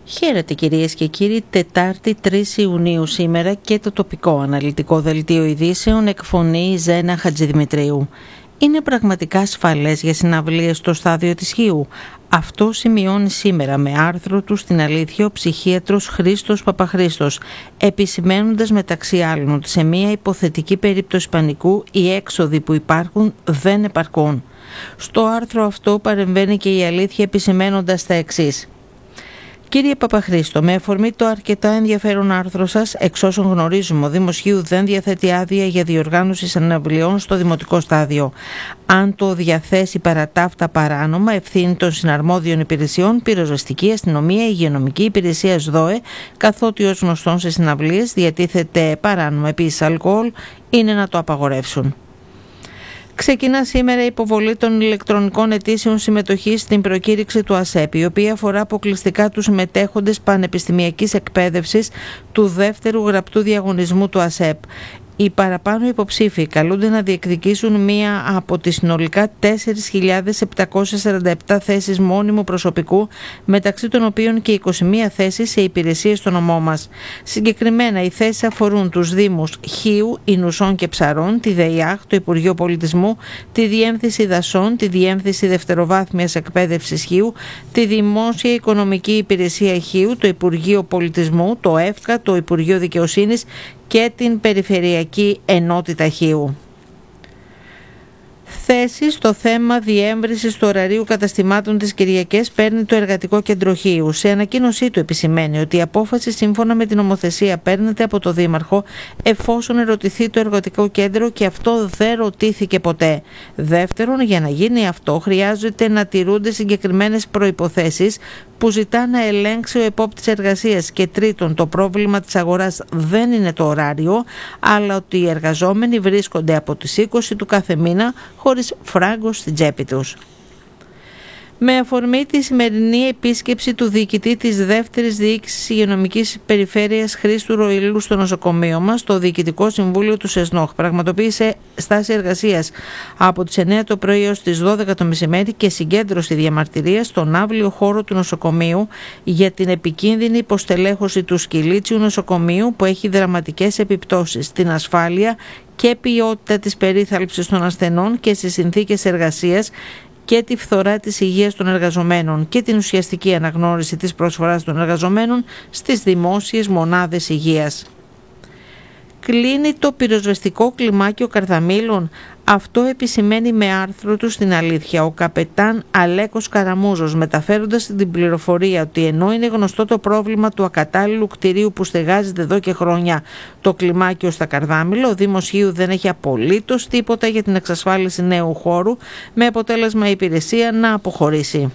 Χαίρετε κυρίες και κύριοι, Τετάρτη 3 Ιουνίου σήμερα και το τοπικό αναλυτικό δελτίο ειδήσεων εκφωνεί η Ζένα Χατζηδημητρίου. Είναι πραγματικά ασφαλές για συναυλίες στο στάδιο της Χίου. Αυτό σημειώνει σήμερα με άρθρο του στην Αλήθεια ο ψυχίατρος Χρήστος Παπαχρήστος, επισημαίνοντας μεταξύ άλλων ότι σε μια υποθετική περίπτωση πανικού οι έξοδοι που υπάρχουν δεν επαρκούν. Στο άρθρο αυτό παρεμβαίνει και η Αλήθεια επισημαίνοντας τα εξής. Κύριε Παπαχρήστο, με αφορμή το αρκετά ενδιαφέρον άρθρο σας, εξ όσων γνωρίζουμε, ο Δήμος Χίου δεν διαθέτει άδεια για διοργάνωση συναυλιών στο δημοτικό στάδιο. Αν το διαθέσει παρά ταύτα παράνομα, ευθύνη των συναρμόδιων υπηρεσιών, πυροσβεστική, αστυνομία, υγειονομική υπηρεσία ΣΔΟΕ, καθότι ως γνωστόν σε συναυλίες διατίθεται παράνομα επίσης αλκοόλ, είναι να το απαγορεύσουν. Ξεκινά σήμερα η υποβολή των ηλεκτρονικών αιτήσεων συμμετοχής στην προκήρυξη του ΑΣΕΠ, η οποία αφορά αποκλειστικά τους συμμετέχοντες πανεπιστημιακής εκπαίδευσης του δεύτερου γραπτού διαγωνισμού του ΑΣΕΠ. Οι παραπάνω υποψήφοι καλούνται να διεκδικήσουν μία από τις συνολικά 4.747 θέσεις μόνιμου προσωπικού, μεταξύ των οποίων και 21 θέσεις σε υπηρεσίες στο νομό μας. Συγκεκριμένα, οι θέσεις αφορούν τους Δήμους Χίου, Ινουσών και Ψαρών, τη ΔΕΙΑΧ, το Υπουργείο Πολιτισμού, τη Διεύθυνση Δασών, τη Διεύθυνση Δευτεροβάθμιας Εκπαίδευσης Χίου, τη Δημόσια Οικονομική Υπηρεσία Χίου, το Υπουργείο Πολιτισμού, το ΕΦΚΑ, το Υπουργείο Δικαιοσύνης και την Περιφερειακή Ενότητα Χίου. Θέση στο θέμα διεύρυνσης του ωραρίου καταστημάτων τις Κυριακές παίρνει το Εργατικό Κέντρο Χίου. Σε ανακοίνωσή του επισημαίνει ότι η απόφαση σύμφωνα με την νομοθεσία παίρνεται από το Δήμαρχο εφόσον ερωτηθεί το Εργατικό Κέντρο και αυτό δεν ρωτήθηκε ποτέ. Δεύτερον, για να γίνει αυτό χρειάζεται να τηρούνται συγκεκριμένες προϋποθέσεις που ζητά να ελέγξει ο επόπτης εργασίας, και τρίτον, το πρόβλημα της αγοράς δεν είναι το ωράριο, αλλά ότι οι εργαζόμενοι βρίσκονται από τις 20 του κάθε μήνα χωρίς φράγκο στην τσέπη τους. Με αφορμή τη σημερινή επίσκεψη του διοικητή της δεύτερης διοίκησης υγειονομικής περιφέρειας Χρήστου Ροηλού στο νοσοκομείο μας, το Διοικητικό Συμβούλιο του ΣΕΣΝΟΧ πραγματοποίησε στάση εργασίας από τις 9 το πρωί έως τις 12 το μεσημέρι και συγκέντρωση διαμαρτυρίας στον αύλιο χώρο του νοσοκομείου για την επικίνδυνη υποστελέχωση του σκυλίτσιου νοσοκομείου που έχει δραματικές επιπτώσεις στην ασφάλεια και ποιότητα της περίθαλψης των ασθενών και στις συνθήκες εργασίας και τη φθορά της υγείας των εργαζομένων και την ουσιαστική αναγνώριση της προσφοράς των εργαζομένων στις δημόσιες μονάδες υγείας. Κλείνει το πυροσβεστικό κλιμάκιο Καρδαμήλων. Αυτό επισημαίνει με άρθρο του στην Αλήθεια ο καπετάν Αλέκος Καραμούζος, μεταφέροντας την πληροφορία ότι ενώ είναι γνωστό το πρόβλημα του ακατάλληλου κτηρίου που στεγάζεται εδώ και χρόνια το κλιμάκιο στα Καρδάμηλα, ο Δήμος Χίου δεν έχει απολύτως τίποτα για την εξασφάλιση νέου χώρου, με αποτέλεσμα η υπηρεσία να αποχωρήσει.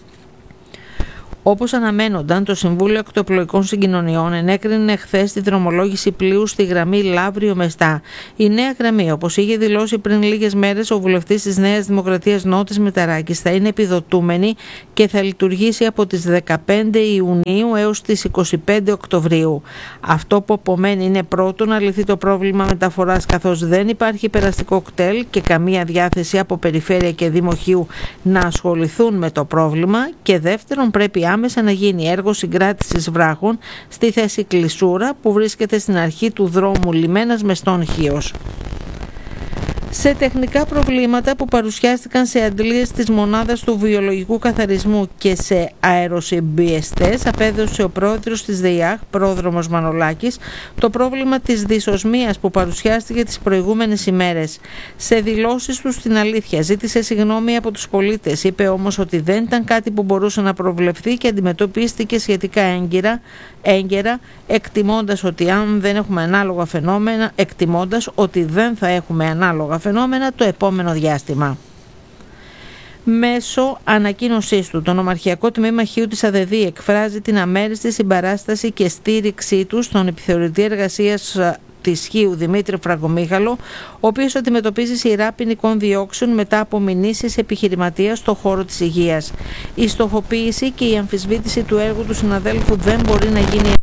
Όπως αναμένονταν, το Συμβούλιο Ακτοπλοϊκών Συγκοινωνιών ενέκρινε χθες τη δρομολόγηση πλοίου στη γραμμή Λαύριο-Μεστά. Η νέα γραμμή, όπως είχε δηλώσει πριν λίγες μέρες ο βουλευτής της Νέας Δημοκρατίας Νότης Μηταράκης, θα είναι επιδοτούμενη και θα λειτουργήσει από τις 15 Ιουνίου έως τις 25 Οκτωβρίου. Αυτό που απομένει είναι πρώτον να λυθεί το πρόβλημα μεταφοράς, καθώς δεν υπάρχει περαστικό κτέλ και καμία διάθεση από Περιφέρεια και Δήμο Χίου να ασχοληθούν με το πρόβλημα, και δεύτερον πρέπει άμεσα να γίνει έργο συγκράτησης βράχων στη θέση Κλεισούρα που βρίσκεται στην αρχή του δρόμου Λιμένας Μεστών Χίος. Σε τεχνικά προβλήματα που παρουσιάστηκαν σε αντλίες της μονάδας του βιολογικού καθαρισμού και σε αεροσυμπιεστές, απέδωσε ο πρόεδρος της ΔΕΙΑΧ, πρόδρομος Μανολάκης, το πρόβλημα της δυσοσμίας που παρουσιάστηκε τις προηγούμενες ημέρες. Σε δηλώσεις του στην Αλήθεια ζήτησε συγγνώμη από τους πολίτες, είπε όμως ότι δεν ήταν κάτι που μπορούσε να προβλεφθεί και αντιμετωπίστηκε σχετικά έγκαιρα, εκτιμώντας ότι δεν θα έχουμε ανάλογα φαινόμενα το επόμενο διάστημα. Μέσω ανακοίνωσής του, το Νομαρχιακό Τμήμα Χίου της ΑΔΕΔΗ εκφράζει την αμέριστη συμπαράσταση και στήριξή του στον επιθεωρητή εργασίας της Χίου Δημήτρη Φραγκομίχαλο, ο οποίος αντιμετωπίζει σειρά ποινικών διώξεων μετά από μηνύσεις επιχειρηματίας στον χώρο της υγείας. Η στοχοποίηση και η αμφισβήτηση του έργου του συναδέλφου δεν μπορεί να γίνει